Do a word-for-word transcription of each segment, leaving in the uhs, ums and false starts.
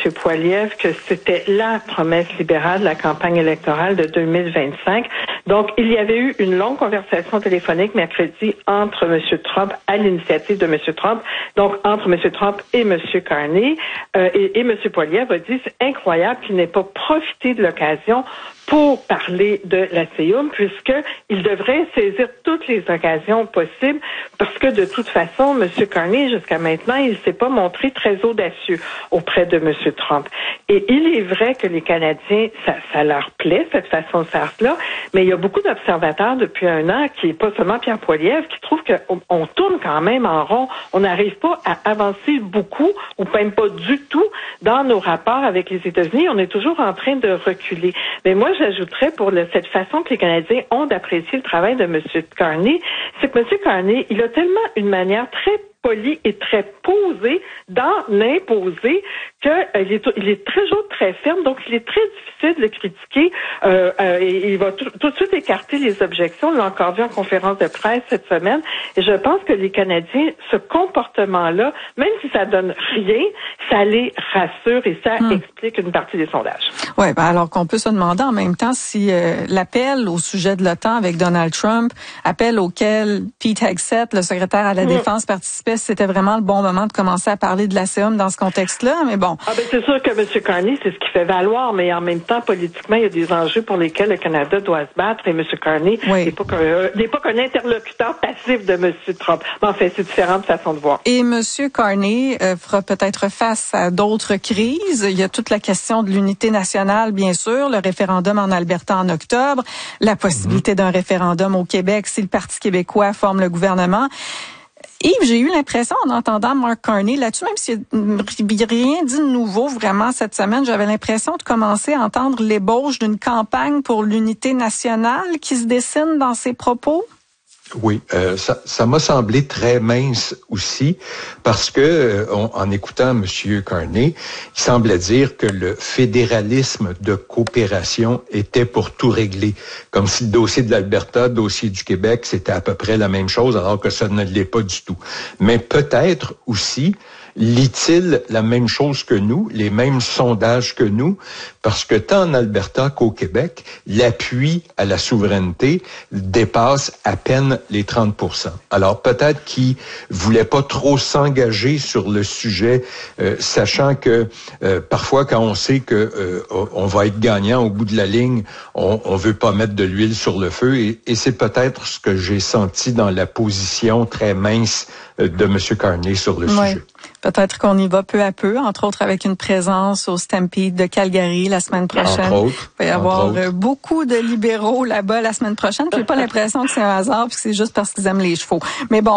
Poilievre que c'était la promesse libérale de la campagne électorale de deux mille vingt-cinq. Donc, il y avait eu une longue conversation téléphonique mercredi entre M. Trump, à l'initiative de M. Trump, donc entre M. Trump et M. Carney. Euh, et, et M. Poilievre a dit, c'est incroyable qu'il n'ait pas profité de l'occasion pour parler de la C I O M, puisqu'il devrait saisir toutes les occasions possibles, parce que de toute façon, M. Carney, jusqu'à maintenant, il ne s'est pas montré très audacieux auprès de M. Trump. Et il est vrai que les Canadiens, ça, ça leur plaît, cette façon de faire cela, mais il y a beaucoup d'observateurs depuis un an, qui n'est pas seulement Pierre Poilievre, qui trouvent qu'on on tourne quand même en rond. On n'arrive pas à avancer beaucoup, ou même pas du tout, dans nos rapports avec les États-Unis. On est toujours en train de reculer. Mais moi, j'ajouterais pour le, cette façon que les Canadiens ont d'apprécier le travail de M. Carney, c'est que M. Carney, il a tellement une manière très poli et très posé dans l'imposer qu'il euh, est, il est toujours très ferme, donc il est très difficile de le critiquer. Euh, euh, et il va tout, tout de suite écarter les objections. On l'a encore vu en conférence de presse cette semaine. Et je pense que les Canadiens, ce comportement-là, même si ça donne rien, ça les rassure et ça hum. explique une partie des sondages. Oui, ben alors qu'on peut se demander en même temps si euh, l'appel au sujet de l'OTAN avec Donald Trump, appel auquel Pete Hegseth, le secrétaire à la hum. Défense, participait, c'était vraiment le bon moment de commencer à parler de la C I O M dans ce contexte-là, mais bon. Ah ben c'est sûr que M. Carney, c'est ce qu'il fait valoir, mais en même temps, politiquement, il y a des enjeux pour lesquels le Canada doit se battre, et M. Carney oui. n'est pas qu'un, euh, n'est pas qu'un interlocuteur passif de M. Trump. Mais en fait, c'est différentes façons de voir. Et M. Carney euh, fera peut-être face à d'autres crises. Il y a toute la question de l'unité nationale, bien sûr, le référendum en Alberta en octobre, la possibilité mm-hmm. d'un référendum au Québec si le Parti québécois forme le gouvernement. Yves, j'ai eu l'impression, en entendant Mark Carney là-dessus, même s'il n'y a rien dit de nouveau vraiment cette semaine, j'avais l'impression de commencer à entendre l'ébauche d'une campagne pour l'unité nationale qui se dessine dans ses propos. Oui, euh, ça, ça m'a semblé très mince aussi, parce que euh, on, en écoutant M. Carney, il semblait dire que le fédéralisme de coopération était pour tout régler, comme si le dossier de l'Alberta, le dossier du Québec, c'était à peu près la même chose, alors que ça ne l'est pas du tout. Mais peut-être aussi lit-il la même chose que nous, les mêmes sondages que nous, parce que tant en Alberta qu'au Québec, l'appui à la souveraineté dépasse à peine les trente pour cent. Alors peut-être qu'il voulait pas trop s'engager sur le sujet, euh, sachant que euh, parfois quand on sait que euh, on va être gagnant au bout de la ligne, on, on veut pas mettre de l'huile sur le feu, et, et c'est peut-être ce que j'ai senti dans la position très mince de M. Carney sur le oui. sujet. Peut-être qu'on y va peu à peu, entre autres avec une présence au Stampede de Calgary la semaine prochaine. Entre autres. Il va y avoir beaucoup de libéraux là-bas la semaine prochaine. J'ai pas l'impression que c'est un hasard, puis que c'est juste parce qu'ils aiment les chevaux. Mais bon,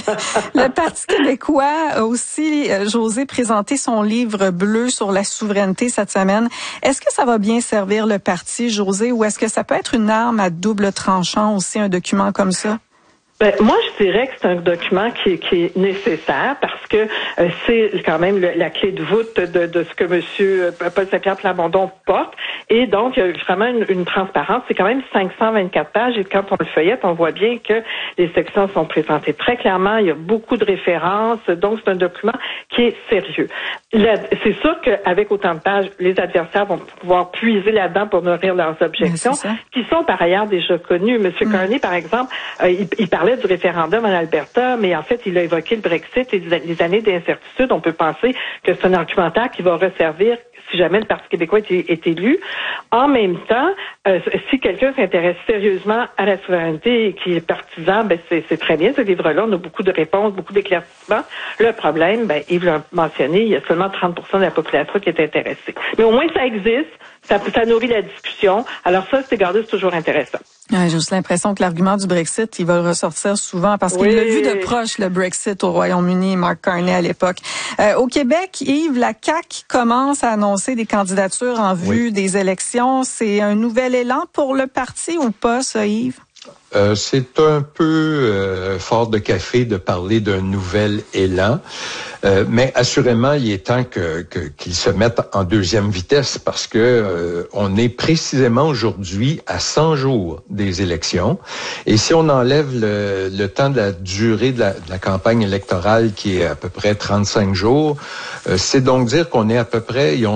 le Parti québécois a aussi, José, présenté son livre bleu sur la souveraineté cette semaine. Est-ce que ça va bien servir le parti, José, ou est-ce que ça peut être une arme à double tranchant aussi, un document comme ça? Ben, moi, je dirais que c'est un document qui est, qui est nécessaire parce que euh, c'est quand même le, la clé de voûte de, de ce que M. Paul Saint-Pierre Plamondon porte. Et donc, il y a vraiment une, une transparence. C'est quand même cinq cent vingt-quatre pages. Et quand on le feuillette, on voit bien que les sections sont présentées très clairement. Il y a beaucoup de références. Donc, c'est un document qui est sérieux. Là, c'est sûr qu'avec autant de pages, les adversaires vont pouvoir puiser là-dedans pour nourrir leurs objections, qui sont par ailleurs déjà connues. M. Mm. Carney, par exemple, euh, il, il parle du référendum en Alberta, mais en fait, il a évoqué le Brexit et les années d'incertitude. On peut penser que c'est un argumentaire qui va resservir si jamais le Parti québécois est, est élu. En même temps, euh, si quelqu'un s'intéresse sérieusement à la souveraineté et qui est partisan, ben c'est, c'est très bien. Ce livre-là, on a beaucoup de réponses, beaucoup d'éclaircissements. Le problème, ben, Yves l'a mentionné, il y a seulement trente pour cent de la population qui est intéressée. Mais au moins, ça existe. Ça, ça nourrit la discussion. Alors ça, c'est gardé, c'est toujours intéressant. Ouais, j'ai aussi l'impression que l'argument du Brexit, il va ressortir souvent parce qu'il oui. l'a vu de proche, le Brexit au Royaume-Uni, Mark Carney à l'époque. Euh, au Québec, Yves, la C A Q commence à annoncer des candidatures en vue oui. des élections. C'est un nouvel élan pour le parti ou pas, ça, Yves? Euh, c'est un peu euh, fort de café de parler d'un nouvel élan, euh, mais assurément, il est temps que, que qu'ils se mettent en deuxième vitesse parce que euh, on est précisément aujourd'hui à cent jours des élections, et si on enlève le, le temps de la durée de la, de la campagne électorale qui est à peu près trente-cinq jours, euh, c'est donc dire qu'on est à peu près